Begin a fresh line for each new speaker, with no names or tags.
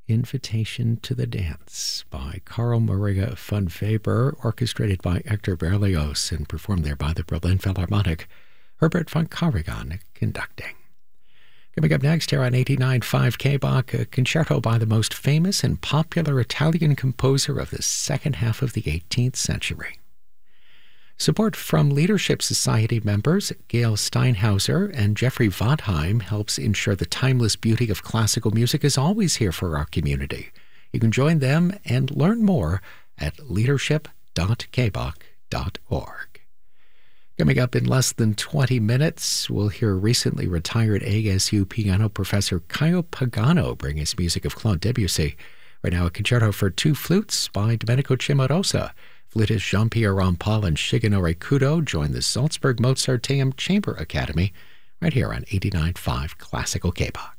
Invitation to the Dance by Carl Maria von Weber, orchestrated by Hector Berlioz and performed there by the Berlin Philharmonic. Herbert von Karajan conducting. Coming up next here on 89.5 KBach, a concerto by the most famous and popular Italian composer of the second half of the 18th century. Support from Leadership Society members Gail Steinhauser and Jeffrey Vodheim helps ensure the timeless beauty of classical music is always here for our community. You can join them and learn more at leadership.kbach.org. Coming up in less than 20 minutes, we'll hear recently retired ASU piano professor Caio Pagano bring his music of Claude Debussy. Right now, a concerto for two flutes by Domenico Cimarosa. Flutist Jean-Pierre Rampal and Shigenori Kudo join the Salzburg Mozarteum Chamber Academy right here on 89.5 Classical KBach.